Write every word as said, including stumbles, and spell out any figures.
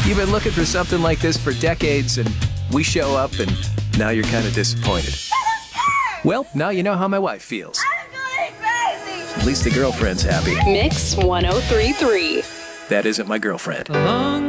You've been looking for something like this for decades, and we show up, and now you're kind of disappointed. Well, now you know how my wife feels. I'm going crazy. At least the girlfriend's happy. Mix one oh three point three. That isn't my girlfriend. Long